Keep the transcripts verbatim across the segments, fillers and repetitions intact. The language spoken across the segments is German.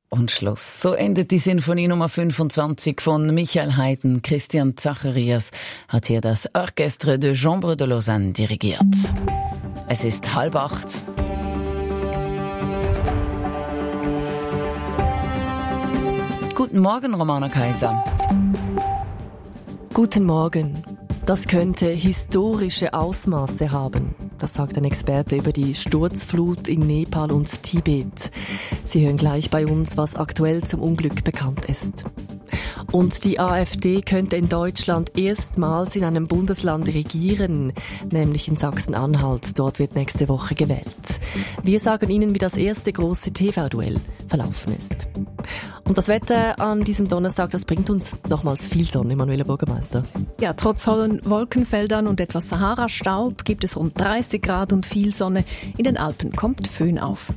Und Schluss. So endet die Sinfonie Nummer fünfundzwanzig von Michael Haydn. Christian Zacharias hat hier das Orchestre de Chambre de Lausanne dirigiert. Es ist halb acht. Guten Morgen, Romana Kaiser. Guten Morgen. Das könnte historische Ausmaße haben. Das sagt ein Experte über die Sturzflut in Nepal und Tibet. Sie hören gleich bei uns, was aktuell zum Unglück bekannt ist. Und die AfD könnte in Deutschland erstmals in einem Bundesland regieren, nämlich in Sachsen-Anhalt. Dort wird nächste Woche gewählt. Wir sagen Ihnen, wie das erste große T V-Duell verlaufen ist. Und das Wetter an diesem Donnerstag, das bringt uns nochmals viel Sonne, Emanuela Bürgermeister. Ja, trotz hohen Wolkenfeldern und etwas Sahara-Staub gibt es rund dreißig Grad und viel Sonne. In den Alpen kommt Föhn auf.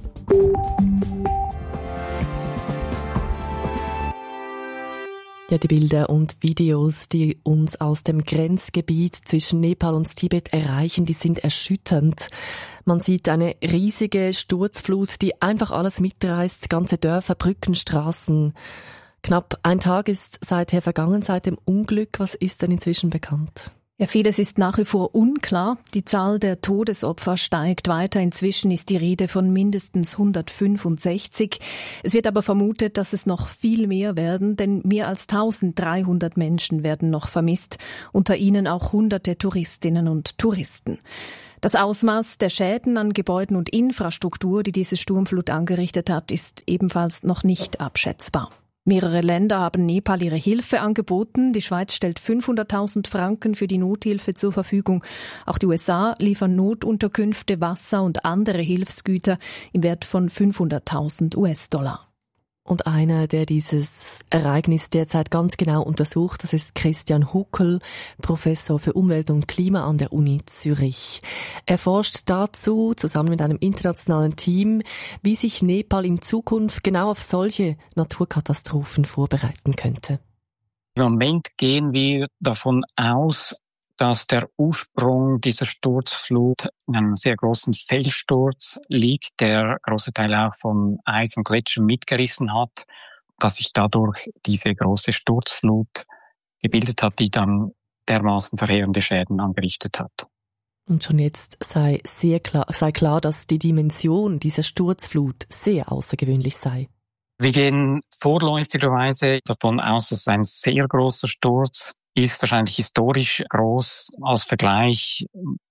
Ja, die Bilder und Videos, die uns aus dem Grenzgebiet zwischen Nepal und Tibet erreichen, die sind erschütternd. Man sieht eine riesige Sturzflut, die einfach alles mitreißt, ganze Dörfer, Brücken, Straßen. Knapp ein Tag ist seither vergangen, seit dem Unglück. Was ist denn inzwischen bekannt? Ja, vieles ist nach wie vor unklar. Die Zahl der Todesopfer steigt weiter. Inzwischen ist die Rede von mindestens hundertfünfundsechzig. Es wird aber vermutet, dass es noch viel mehr werden, denn mehr als eintausenddreihundert Menschen werden noch vermisst, unter ihnen auch hunderte Touristinnen und Touristen. Das Ausmaß der Schäden an Gebäuden und Infrastruktur, die diese Sturmflut angerichtet hat, ist ebenfalls noch nicht abschätzbar. Mehrere Länder haben Nepal ihre Hilfe angeboten. Die Schweiz stellt fünfhunderttausend Franken für die Nothilfe zur Verfügung. Auch die U S A liefern Notunterkünfte, Wasser und andere Hilfsgüter im Wert von fünfhunderttausend U S-Dollar. Und einer, der dieses Ereignis derzeit ganz genau untersucht, das ist Christian Huckel, Professor für Umwelt und Klima an der Uni Zürich. Er forscht dazu, zusammen mit einem internationalen Team, wie sich Nepal in Zukunft genau auf solche Naturkatastrophen vorbereiten könnte. Im Moment gehen wir davon aus, dass der Ursprung dieser Sturzflut in einem sehr großen Felssturz liegt, der große Teile auch von Eis und Gletschern mitgerissen hat, dass sich dadurch diese große Sturzflut gebildet hat, die dann dermaßen verheerende Schäden angerichtet hat. Und schon jetzt sei sehr klar, sei klar, dass die Dimension dieser Sturzflut sehr außergewöhnlich sei. Wir gehen vorläufigerweise davon aus, dass es ein sehr großer Sturz ist, wahrscheinlich historisch groß, als Vergleich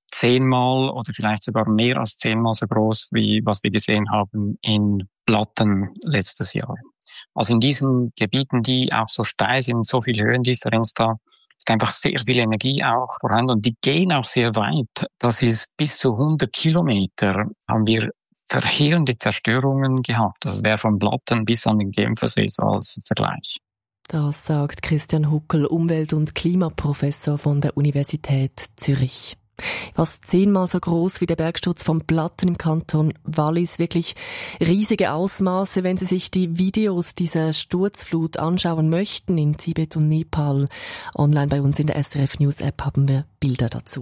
zehnmal oder vielleicht sogar mehr als zehnmal so groß, wie was wir gesehen haben in Platten letztes Jahr. Also in diesen Gebieten, die auch so steil sind, so viel Höhendifferenz da, ist einfach sehr viel Energie auch vorhanden und die gehen auch sehr weit. Das ist bis zu hundert Kilometer haben wir verheerende Zerstörungen gehabt. Das wäre von Platten bis an den Genfersee so als Vergleich. Das sagt Christian Huckel, Umwelt- und Klimaprofessor von der Universität Zürich. Fast zehnmal so groß wie der Bergsturz von Platten im Kanton Wallis. Wirklich riesige Ausmaße, wenn Sie sich die Videos dieser Sturzflut anschauen möchten in Tibet und Nepal. Online bei uns in der S R F News App haben wir Bilder dazu.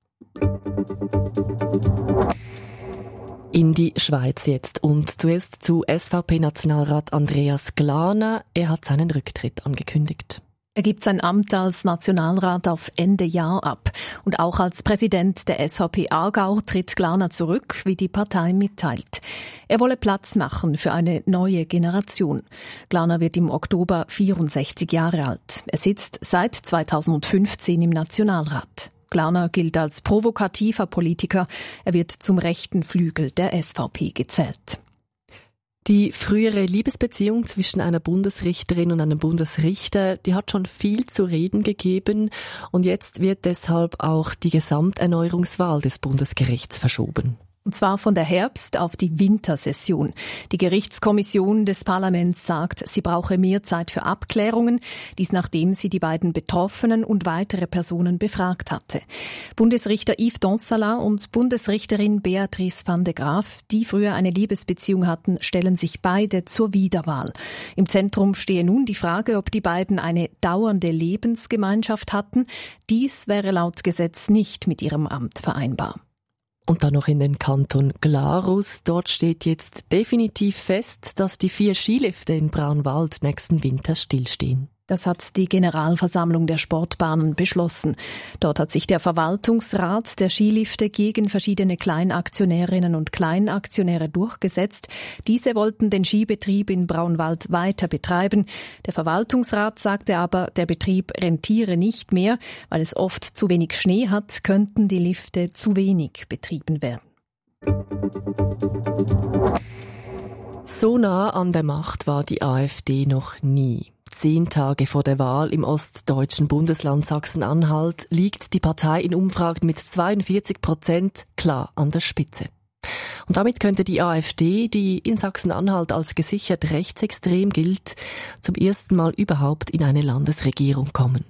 In die Schweiz jetzt und zuerst zu S V P-Nationalrat Andreas Glaner. Er hat seinen Rücktritt angekündigt. Er gibt sein Amt als Nationalrat auf Ende Jahr ab. Und auch als Präsident der S V P Aargau tritt Glaner zurück, wie die Partei mitteilt. Er wolle Platz machen für eine neue Generation. Glaner wird im Oktober vierundsechzig Jahre alt. Er sitzt seit zweitausendfünfzehn im Nationalrat. Glaner gilt als provokativer Politiker. Er wird zum rechten Flügel der S V P gezählt. Die frühere Liebesbeziehung zwischen einer Bundesrichterin und einem Bundesrichter, die hat schon viel zu reden gegeben und jetzt wird deshalb auch die Gesamterneuerungswahl des Bundesgerichts verschoben. Und zwar von der Herbst- auf die Wintersession. Die Gerichtskommission des Parlaments sagt, sie brauche mehr Zeit für Abklärungen. Dies nachdem sie die beiden Betroffenen und weitere Personen befragt hatte. Bundesrichter Yves Donsala und Bundesrichterin Beatrice van de Graaf, die früher eine Liebesbeziehung hatten, stellen sich beide zur Wiederwahl. Im Zentrum stehe nun die Frage, ob die beiden eine dauernde Lebensgemeinschaft hatten. Dies wäre laut Gesetz nicht mit ihrem Amt vereinbar. Und dann noch in den Kanton Glarus. Dort steht jetzt definitiv fest, dass die vier Skilifte in Braunwald nächsten Winter stillstehen. Das hat die Generalversammlung der Sportbahnen beschlossen. Dort hat sich der Verwaltungsrat der Skilifte gegen verschiedene Kleinaktionärinnen und Kleinaktionäre durchgesetzt. Diese wollten den Skibetrieb in Braunwald weiter betreiben. Der Verwaltungsrat sagte aber, der Betrieb rentiere nicht mehr, weil es oft zu wenig Schnee hat, könnten die Lifte zu wenig betrieben werden. So nah an der Macht war die AfD noch nie. Zehn Tage vor der Wahl im ostdeutschen Bundesland Sachsen-Anhalt liegt die Partei in Umfragen mit zweiundvierzig Prozent klar an der Spitze. Und damit könnte die AfD, die in Sachsen-Anhalt als gesichert rechtsextrem gilt, zum ersten Mal überhaupt in eine Landesregierung kommen.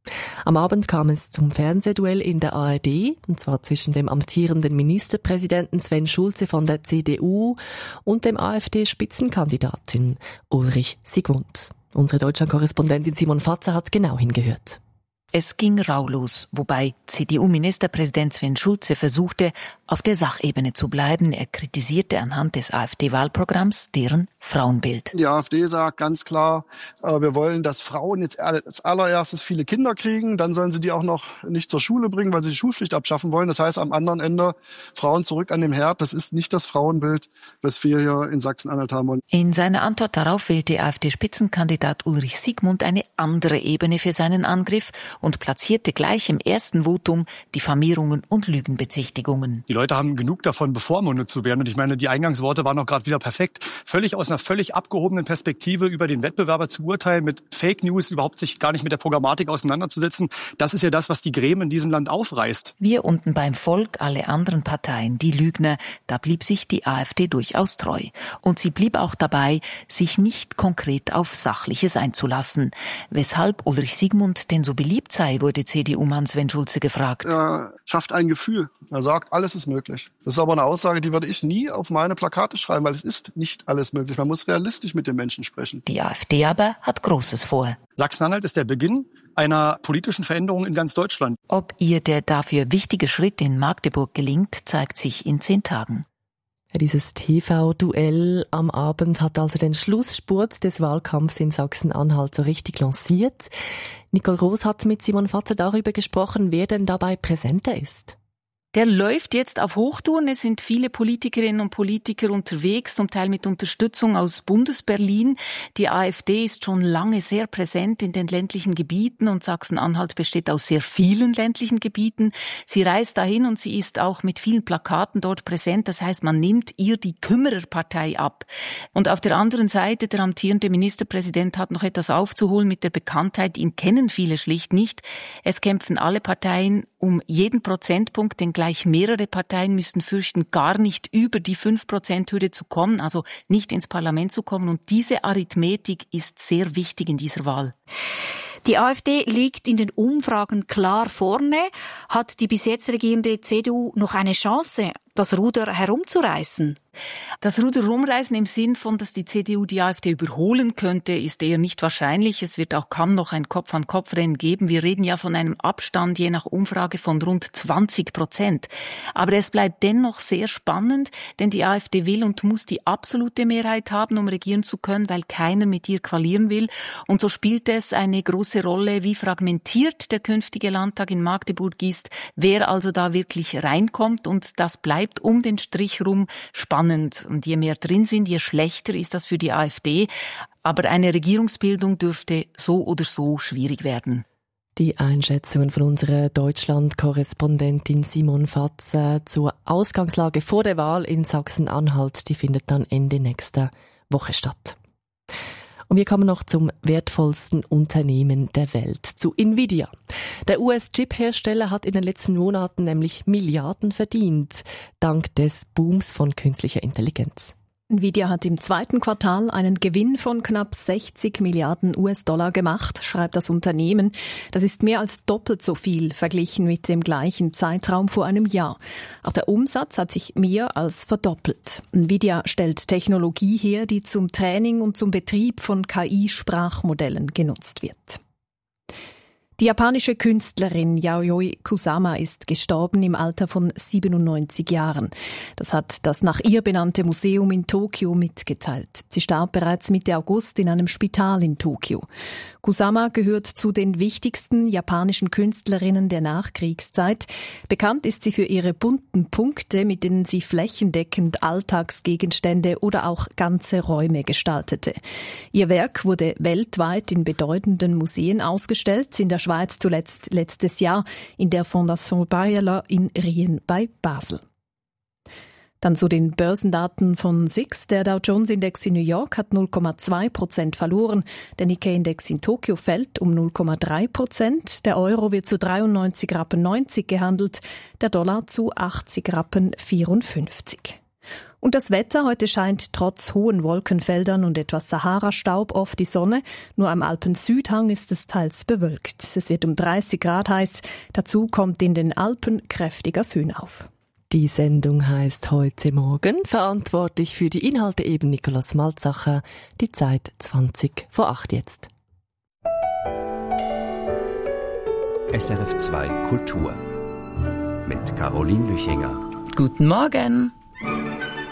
Am Abend kam es zum Fernsehduell in der A R D, und zwar zwischen dem amtierenden Ministerpräsidenten Sven Schulze von der C D U und dem AfD-Spitzenkandidatin Ulrich Zsigmond. Unsere Deutschland-Korrespondentin Simon Fatzer hat genau hingehört. Es ging rau los, wobei C D U-Ministerpräsident Sven Schulze versuchte, auf der Sachebene zu bleiben. Er kritisierte anhand des AfD-Wahlprogramms deren Frauenbild. Die AfD sagt ganz klar, äh, wir wollen, dass Frauen jetzt als allererstes viele Kinder kriegen. Dann sollen sie die auch noch nicht zur Schule bringen, weil sie die Schulpflicht abschaffen wollen. Das heißt, am anderen Ende Frauen zurück an dem Herd. Das ist nicht das Frauenbild, was wir hier in Sachsen-Anhalt haben. In seiner Antwort darauf wählte AfD-Spitzenkandidat Ulrich Zsigmond eine andere Ebene für seinen Angriff und platzierte gleich im ersten Votum Diffamierungen und Lügenbezichtigungen. Die Leute haben genug davon, bevormundet zu werden. Und ich meine, die Eingangsworte waren auch gerade wieder perfekt. Völlig aus einer völlig abgehobenen Perspektive über den Wettbewerber zu urteilen, mit Fake News, überhaupt sich gar nicht mit der Programmatik auseinanderzusetzen. Das ist ja das, was die Gräben in diesem Land aufreißt. Wir unten beim Volk, alle anderen Parteien, die Lügner, da blieb sich die AfD durchaus treu. Und sie blieb auch dabei, sich nicht konkret auf Sachliches einzulassen. Weshalb Ulrich Zsigmond denn so beliebt sei, wurde C D U-Mann Sven Schulze gefragt. Er schafft ein Gefühl. Er sagt, alles ist möglich. Das ist aber eine Aussage, die würde ich nie auf meine Plakate schreiben, weil es ist nicht alles möglich. Man muss realistisch mit den Menschen sprechen. Die AfD aber hat Großes vor. Sachsen-Anhalt ist der Beginn einer politischen Veränderung in ganz Deutschland. Ob ihr der dafür wichtige Schritt in Magdeburg gelingt, zeigt sich in zehn Tagen. Dieses T V-Duell am Abend hat also den Schlussspurt des Wahlkampfs in Sachsen-Anhalt so richtig lanciert. Nicole Roos hat mit Simon Fatzer darüber gesprochen, wer denn dabei präsenter ist. Der läuft jetzt auf Hochtouren. Es sind viele Politikerinnen und Politiker unterwegs, zum Teil mit Unterstützung aus Bundesberlin. Die AfD ist schon lange sehr präsent in den ländlichen Gebieten und Sachsen-Anhalt besteht aus sehr vielen ländlichen Gebieten. Sie reist dahin und sie ist auch mit vielen Plakaten dort präsent. Das heißt, man nimmt ihr die Kümmererpartei ab. Und auf der anderen Seite, der amtierende Ministerpräsident hat noch etwas aufzuholen mit der Bekanntheit. Ihn kennen viele schlicht nicht. Es kämpfen alle Parteien um jeden Prozentpunkt, den gleich mehrere Parteien müssen fürchten, gar nicht über die fünf Prozent Hürde zu kommen, also nicht ins Parlament zu kommen. Und diese Arithmetik ist sehr wichtig in dieser Wahl. Die AfD liegt in den Umfragen klar vorne. Hat die bis jetzt regierende C D U noch eine Chance, das Ruder herumzureißen? Das Ruder rumreißen im Sinn von, dass die C D U die AfD überholen könnte, ist eher nicht wahrscheinlich. Es wird auch kaum noch ein Kopf-an-Kopf-Rennen geben. Wir reden ja von einem Abstand je nach Umfrage von rund zwanzig Prozent. Aber es bleibt dennoch sehr spannend, denn die AfD will und muss die absolute Mehrheit haben, um regieren zu können, weil keiner mit ihr koalieren will. Und so spielt es eine große Rolle, wie fragmentiert der künftige Landtag in Magdeburg ist, wer also da wirklich reinkommt. Und das bleibt um den Strich rum spannend. Und je mehr drin sind, je schlechter ist das für die AfD. Aber eine Regierungsbildung dürfte so oder so schwierig werden. Die Einschätzungen von unserer Deutschland-Korrespondentin Simon Fatzer zur Ausgangslage vor der Wahl in Sachsen-Anhalt, die findet dann Ende nächster Woche statt. Und wir kommen noch zum wertvollsten Unternehmen der Welt, zu Nvidia. Der U S-Chip-Hersteller hat in den letzten Monaten nämlich Milliarden verdient, dank des Booms von künstlicher Intelligenz. Nvidia hat im zweiten Quartal einen Gewinn von knapp sechzig Milliarden U S-Dollar gemacht, schreibt das Unternehmen. Das ist mehr als doppelt so viel verglichen mit dem gleichen Zeitraum vor einem Jahr. Auch der Umsatz hat sich mehr als verdoppelt. Nvidia stellt Technologie her, die zum Training und zum Betrieb von K I-Sprachmodellen genutzt wird. Die japanische Künstlerin Yayoi Kusama ist gestorben im Alter von siebenundneunzig Jahren. Das hat das nach ihr benannte Museum in Tokio mitgeteilt. Sie starb bereits Mitte August in einem Spital in Tokio. Kusama gehört zu den wichtigsten japanischen Künstlerinnen der Nachkriegszeit. Bekannt ist sie für ihre bunten Punkte, mit denen sie flächendeckend Alltagsgegenstände oder auch ganze Räume gestaltete. Ihr Werk wurde weltweit in bedeutenden Museen ausgestellt, in der Schweiz zuletzt letztes Jahr in der Fondation Barriala in Rien bei Basel. Dann zu den Börsendaten von S I X. Der Dow Jones Index in New York hat null Komma zwei Prozent verloren. Der Nikkei Index in Tokio fällt um null Komma drei Prozent. Der Euro wird zu dreiundneunzig Rappen neunzig gehandelt. Der Dollar zu achtzig Rappen vierundfünfzig. Und das Wetter, heute scheint trotz hohen Wolkenfeldern und etwas Sahara-Staub oft die Sonne. Nur am Alpensüdhang ist es teils bewölkt. Es wird um dreißig Grad heiß. Dazu kommt in den Alpen kräftiger Föhn auf. Die Sendung heisst «Heute Morgen». Verantwortlich für die Inhalte eben Nikolaus Malzacher. Die Zeit zwanzig vor acht jetzt. S R F zwei Kultur mit Caroline Lüchinger. Guten Morgen.